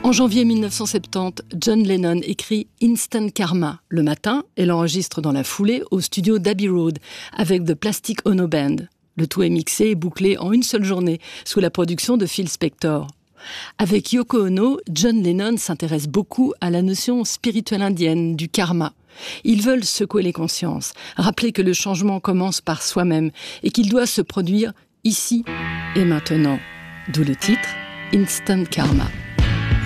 En janvier 1970, John Lennon écrit Instant Karma. Le matin, et l'enregistre dans la foulée au studio d'Abbey Road avec The Plastic Ono Band. Le tout est mixé et bouclé en une seule journée, sous la production de Phil Spector. Avec Yoko Ono, John Lennon s'intéresse beaucoup à la notion spirituelle indienne du karma. Ils veulent secouer les consciences, rappeler que le changement commence par soi-même et qu'il doit se produire ici et maintenant. D'où le titre Instant Karma.